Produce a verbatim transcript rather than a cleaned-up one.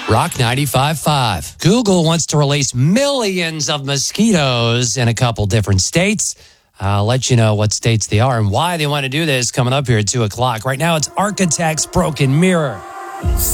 Rock ninety-five point five. Google wants to release millions of mosquitoes in a couple different states. I'll let you know what states they are and why they want to do this coming up here at two o'clock. Right now, it's Architect's Broken Mirror.